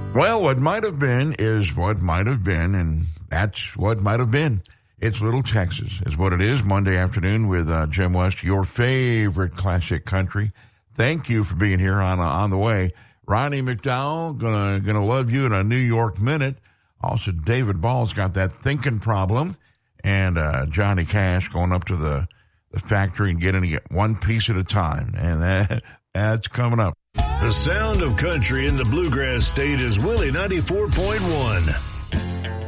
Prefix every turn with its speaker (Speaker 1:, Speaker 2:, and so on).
Speaker 1: Well, what might have been is what might have been, and that's what might have been. It's Little Texas is what it is. Monday afternoon with Jim West, your favorite classic country. Thank you for being here on the way. Ronnie McDowell, gonna love you in a New York minute. Also, David Ball's got that thinking problem. And Johnny Cash going up to the factory and getting it one piece at a time. And that's coming up.
Speaker 2: The sound of country in the Bluegrass State is Willie 94.1.